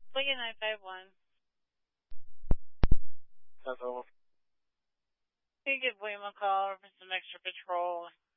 William 951. Hello. Can you give William a call for some extra patrol?